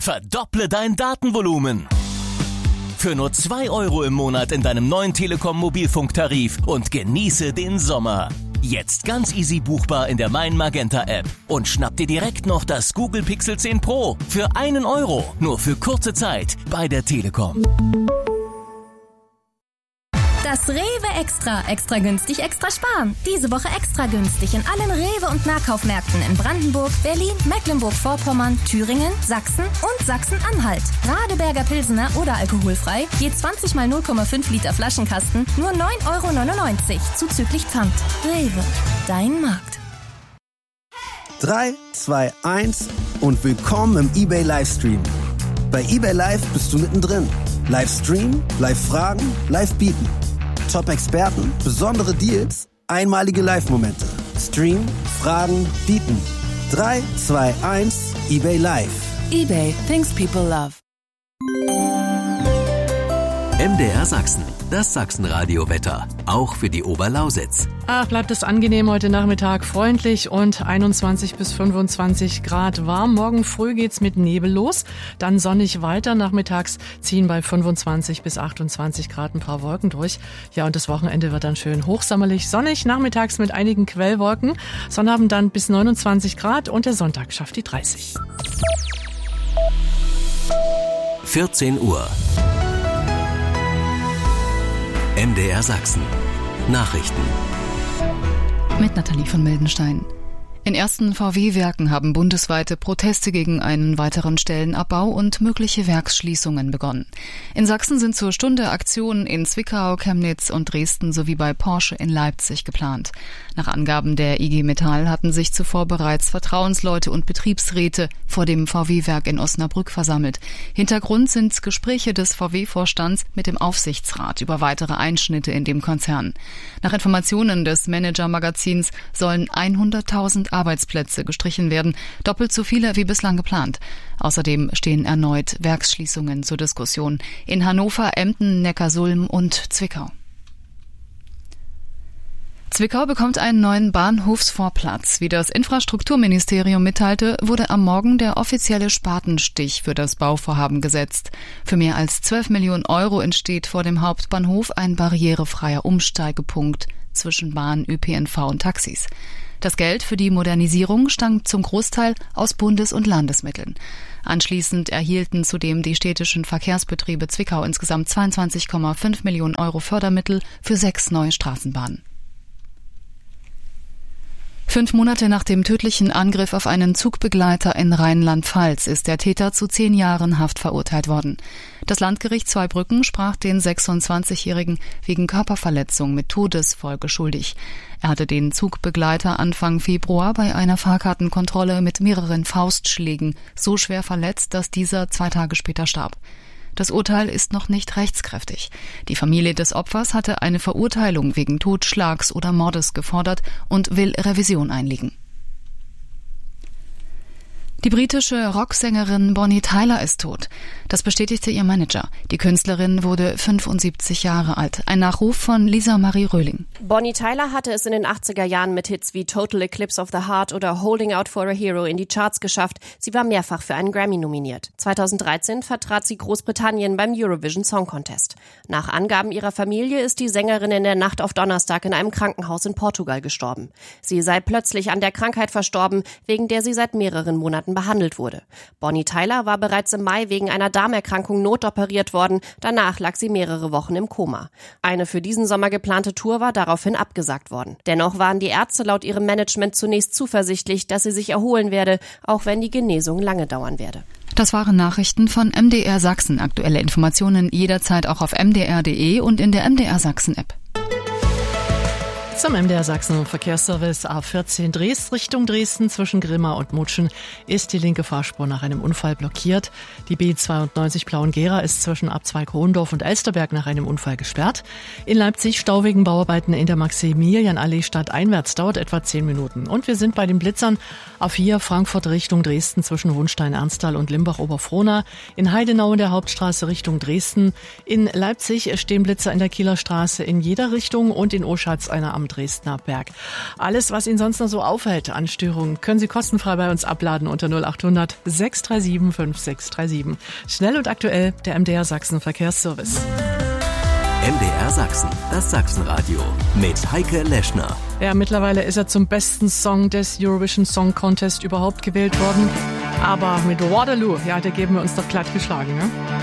Verdopple dein Datenvolumen. Für nur 2 € im Monat in deinem neuen Telekom-Mobilfunktarif und genieße den Sommer. Jetzt ganz easy buchbar in der Mein Magenta App. Und schnapp dir direkt noch das Google Pixel 10 Pro für 1 €. Nur für kurze Zeit bei der Telekom. Das Rewe Extra. Extra günstig, extra sparen. Diese Woche extra günstig in allen Rewe- und Nahkaufmärkten in Brandenburg, Berlin, Mecklenburg-Vorpommern, Thüringen, Sachsen und Sachsen-Anhalt. Radeberger Pilsener oder alkoholfrei, je 20 mal 0,5 Liter Flaschenkasten, nur 9,99 € zuzüglich Pfand. Rewe, dein Markt. 3, 2, 1 und willkommen im eBay Livestream. Bei eBay Live bist du mittendrin. Livestream, Live-Fragen, Live-Bieten. Top-Experten, besondere Deals, einmalige Live-Momente. Stream, Fragen, Bieten. 3, 2, 1, eBay Live. eBay, things people love. MDR Sachsen, das Sachsenradio-Wetter, auch für die Oberlausitz. Ach, bleibt es angenehm heute Nachmittag, freundlich und 21 bis 25 Grad warm. Morgen früh geht's mit Nebel los, dann sonnig weiter. Nachmittags ziehen bei 25 bis 28 Grad ein paar Wolken durch. Ja, und das Wochenende wird dann schön hochsommerlich, sonnig, nachmittags mit einigen Quellwolken. Sonnabend dann bis 29 Grad und der Sonntag schafft die 30. 14 Uhr. MDR Sachsen. Nachrichten. Mit Nathalie von Mildenstein. In ersten VW-Werken haben bundesweite Proteste gegen einen weiteren Stellenabbau und mögliche Werksschließungen begonnen. In Sachsen sind zur Stunde Aktionen in Zwickau, Chemnitz und Dresden sowie bei Porsche in Leipzig geplant. Nach Angaben der IG Metall hatten sich zuvor bereits Vertrauensleute und Betriebsräte vor dem VW-Werk in Osnabrück versammelt. Hintergrund sind Gespräche des VW-Vorstands mit dem Aufsichtsrat über weitere Einschnitte in dem Konzern. Nach Informationen des Manager-Magazins sollen 100.000 Arbeitsplätze gestrichen werden, doppelt so viele wie bislang geplant. Außerdem stehen erneut Werksschließungen zur Diskussion in Hannover, Emden, Neckarsulm und Zwickau. Zwickau bekommt einen neuen Bahnhofsvorplatz. Wie das Infrastrukturministerium mitteilte, wurde am Morgen der offizielle Spatenstich für das Bauvorhaben gesetzt. Für mehr als 12 Millionen € entsteht vor dem Hauptbahnhof ein barrierefreier Umsteigepunkt zwischen Bahn, ÖPNV und Taxis. Das Geld für die Modernisierung stammt zum Großteil aus Bundes- und Landesmitteln. Anschließend erhielten zudem die städtischen Verkehrsbetriebe Zwickau insgesamt 22,5 Millionen € Fördermittel für 6 neue Straßenbahnen. 5 Monate nach dem tödlichen Angriff auf einen Zugbegleiter in Rheinland-Pfalz ist der Täter zu 10 Jahren Haft verurteilt worden. Das Landgericht Zweibrücken sprach den 26-Jährigen wegen Körperverletzung mit Todesfolge schuldig. Er hatte den Zugbegleiter Anfang Februar bei einer Fahrkartenkontrolle mit mehreren Faustschlägen so schwer verletzt, dass dieser 2 Tage später starb. Das Urteil ist noch nicht rechtskräftig. Die Familie des Opfers hatte eine Verurteilung wegen Totschlags oder Mordes gefordert und will Revision einlegen. Die britische Rocksängerin Bonnie Tyler ist tot. Das bestätigte ihr Manager. Die Künstlerin wurde 75 Jahre alt. Ein Nachruf von Lisa Marie Röhling. Bonnie Tyler hatte es in den 80er Jahren mit Hits wie Total Eclipse of the Heart oder Holding Out for a Hero in die Charts geschafft. Sie war mehrfach für einen Grammy nominiert. 2013 vertrat sie Großbritannien beim Eurovision Song Contest. Nach Angaben ihrer Familie ist die Sängerin in der Nacht auf Donnerstag in einem Krankenhaus in Portugal gestorben. Sie sei plötzlich an der Krankheit verstorben, wegen der sie seit mehreren Monaten behandelt wurde. Bonnie Tyler war bereits im Mai wegen einer Darmerkrankung notoperiert worden. Danach lag sie mehrere Wochen im Koma. Eine für diesen Sommer geplante Tour war daraufhin abgesagt worden. Dennoch waren die Ärzte laut ihrem Management zunächst zuversichtlich, dass sie sich erholen werde, auch wenn die Genesung lange dauern werde. Das waren Nachrichten von MDR Sachsen. Aktuelle Informationen jederzeit auch auf mdr.de und in der MDR Sachsen App. Zum MDR Sachsen Verkehrsservice A14 Dres Richtung Dresden zwischen Grimma und Mutschen ist die linke Fahrspur nach einem Unfall blockiert. Die B92 Plauen-Gera ist zwischen Abzweig Hohendorf und Elsterberg nach einem Unfall gesperrt. In Leipzig Stau wegen Bauarbeiten in der Maximilianallee stadteinwärts dauert etwa 10 Minuten. Und wir sind bei den Blitzern. A4 Frankfurt Richtung Dresden zwischen Hohenstein-Ernsthal und Limbach-Oberfrohna. In Heidenau in der Hauptstraße Richtung Dresden. In Leipzig stehen Blitzer in der Kieler Straße in jeder Richtung und in Oschatz einer am Dresdner Berg. Alles, was Ihnen sonst noch so auffällt an Störungen, können Sie kostenfrei bei uns abladen unter 0800 637 5637. Schnell und aktuell, der MDR Sachsen Verkehrsservice. MDR Sachsen, das Sachsenradio mit Heike Leschner. Ja, mittlerweile ist er zum besten Song des Eurovision Song Contest überhaupt gewählt worden. Aber mit Waterloo, ja, da geben wir uns doch glatt geschlagen, ne?